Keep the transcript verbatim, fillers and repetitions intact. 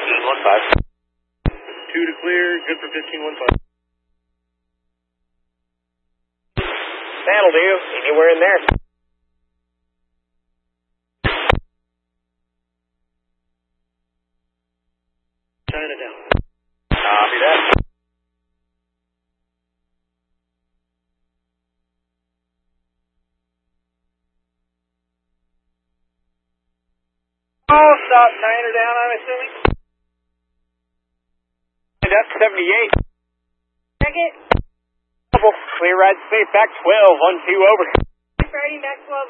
fifteen one five. Two to clear, good for fifteen one five. That'll do. Anywhere in there. China down. Copy that. Oh, stop. Niner down, I'm assuming. That's seventy-eight. Second. Clear ride safe, back twelve, one two over. Friday, back twelve.